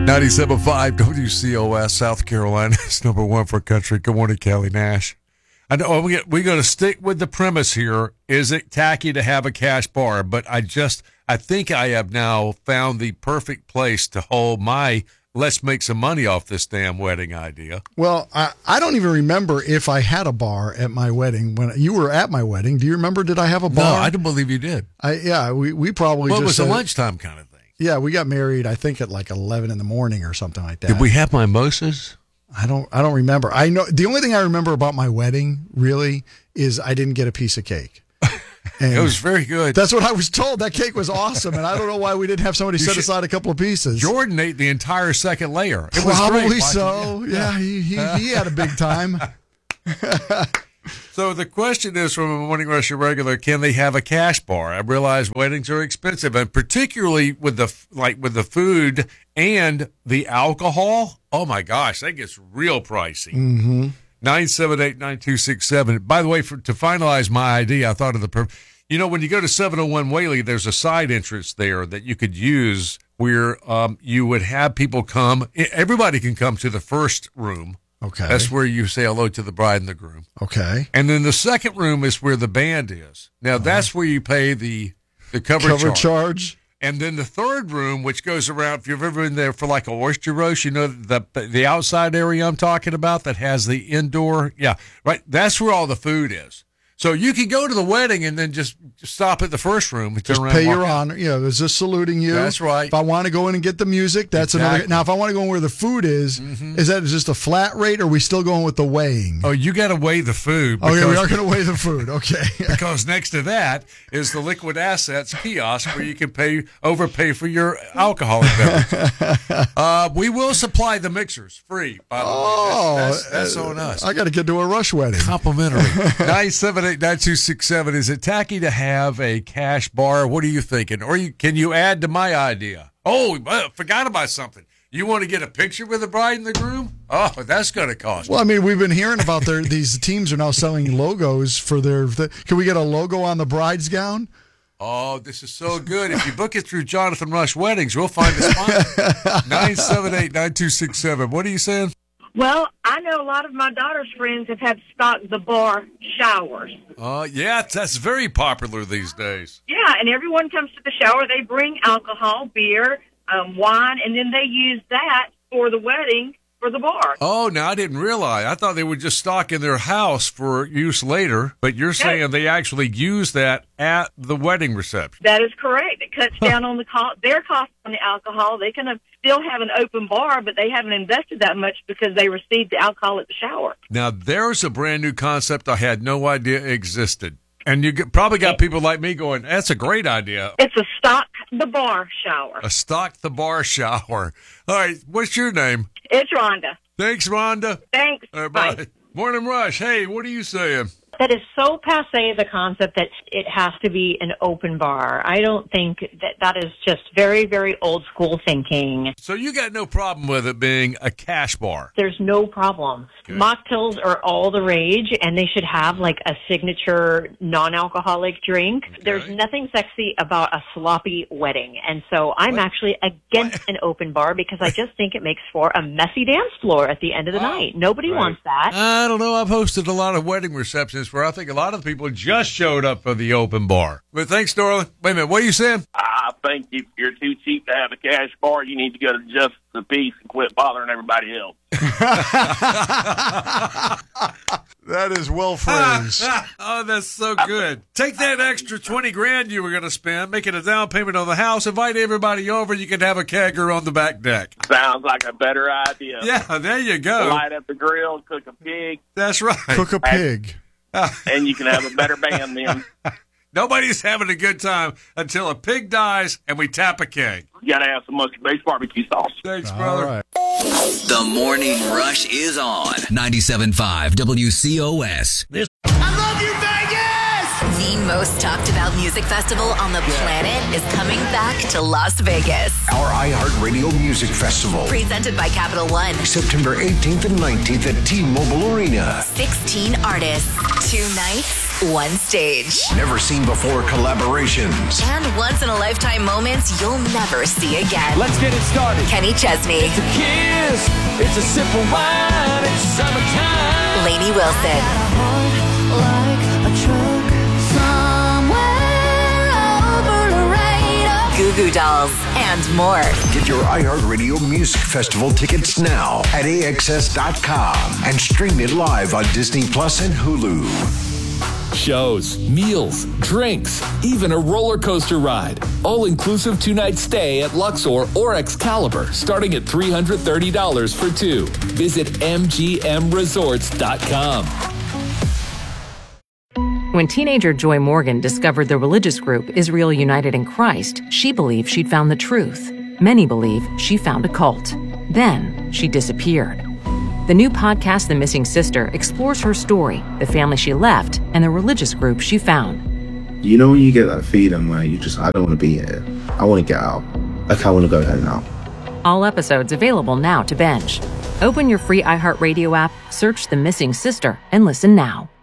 97.5 WCOS, South Carolina is number one for country. Good morning, Kelly Nash. I know we're going to stick with the premise here. Is it tacky to have a cash bar? But I think I have now found the perfect place to hold my let's make some money off this damn wedding idea. Well, I don't even remember if I had a bar at my wedding. When you were at my wedding, do you remember, did I have a bar? No, I don't believe you did. We probably Well, just it was a lunchtime kind of thing. Yeah, we got married, I think, at like 11 in the morning or something like that. Did we have mimosas? I don't remember. I know the only thing I remember about my wedding really is I didn't get a piece of cake. And it was very good. That's what I was told. That cake was awesome, and I don't know why we didn't have somebody set aside a couple of pieces. Jordan ate the entire second layer. It Probably was great. So. Yeah, he had a big time. So the question is from a Morning Rush regular: can they have a cash bar? I realize weddings are expensive, and particularly with the food and the alcohol. Oh my gosh, that gets real pricey. Mm-hmm. 978-9267. By the way, to finalize my idea, I thought of when you go to 701 Whaley, there's a side entrance there that you could use where you would have people come. Everybody can come to the first room. Okay. That's where you say hello to the bride and the groom. Okay. And then the second room is where the band is. Now, that's where you pay the cover charge. And then the third room, which goes around, if you've ever been there for like a oyster roast, you know the outside area I'm talking about that has the indoor. Yeah, right. That's where all the food is. So you can go to the wedding and then just stop at the first room and just pay your honor. There's just saluting you. That's right. If I want to go in and get the music, that's another. Now, if I want to go in where the food is that just a flat rate, or are we still going with the weighing? Oh, you got to weigh the food. Okay, we are going to weigh the food. Okay. Because next to that is the Liquid Assets kiosk where you can overpay for your alcoholic beverage. We will supply the mixers free, by the way. That's on us. I got to get to a Rush wedding. Complimentary. 978-9267. Is it tacky to have a cash bar? What are you thinking? Or can you add to my idea? Oh, forgot about something. You want to get a picture with the bride and the groom? Oh, that's going to cost. Well, I mean, we've been hearing about these teams are now selling logos for their. Can we get a logo on the bride's gown? Oh, this is so good. If you book it through Jonathan Rush Weddings, we'll find a sponsor. 978-9267. What are you saying? Well, I know a lot of my daughter's friends have had stocked the bar showers. Yeah, that's very popular these days. Yeah, and everyone comes to the shower. They bring alcohol, beer, wine, and then they use that for the wedding for the bar. Oh, now I didn't realize. I thought they would just stock in their house for use later, but you're saying they actually use that at the wedding reception. That is correct. It cuts down on their cost on the alcohol. They can still have an open bar, but they haven't invested that much because they received the alcohol at the shower. Now, there's a brand new concept I had no idea existed. And you probably got people like me going, that's a great idea. It's a stock the bar shower. A stock the bar shower. All right, what's your name? It's Rhonda. Thanks, Rhonda. Thanks. All right, bye. Morning Rush. Hey, what are you saying? That is so passé, the concept that it has to be an open bar. I don't think that is just very, very old school thinking. So you got no problem with it being a cash bar? There's no problem. Good. Mocktails are all the rage, and they should have like a signature non-alcoholic drink. Okay. There's nothing sexy about a sloppy wedding. And so I'm actually against an open bar because I just think it makes for a messy dance floor at the end of the night. Nobody wants that. I don't know. I've hosted a lot of wedding receptions where I think a lot of people just showed up for the open bar. But thanks, Dorlin. Wait a minute, what are you saying? I think if you're too cheap to have a cash bar, you need to go to Justice of the Peace and quit bothering everybody else. That is well phrased. Oh, that's so good. Take that extra $20,000 you were going to spend, make it a down payment on the house, invite everybody over, you can have a kegger on the back deck. Sounds like a better idea. Yeah, there you go. Light up the grill, cook a pig. That's right. Cook a pig. And you can have a better band then. Nobody's having a good time until a pig dies and we tap a keg. You got to have some mustard-based barbecue sauce. Thanks, brother. All right. The Morning Rush is on 97.5 WCOS. I love you, Vegas! The most talked about music festival on the planet is coming back to Las Vegas. Our iHeartRadio Music Festival. Presented by Capital One. September 18th and 19th at T-Mobile Arena. 16 artists, 2 nights, one stage. Never seen before collaborations. And once-in-a-lifetime moments you'll never see again. Let's get it started. Kenny Chesney. It's a kiss. It's a sip of wine. It's summertime. Lainey Wilson. Like a truck somewhere over Laredo. Goo Goo Dolls and more. Get your iHeartRadio Music Festival tickets now at AXS.com and stream it live on Disney Plus and Hulu. Shows, meals, drinks, even a roller coaster ride. All-inclusive 2-night stay at Luxor or Excalibur, starting at $330 for two. Visit MGMResorts.com. When teenager Joy Morgan discovered the religious group Israel United in Christ, she believed she'd found the truth. Many believe she found a cult. Then she disappeared. The new podcast, The Missing Sister, explores her story, the family she left, and the religious group she found. You know when you get that feeling where I don't want to be here. I want to get out. Like, I want to go home now. All episodes available now to binge. Open your free iHeartRadio app, search The Missing Sister, and listen now.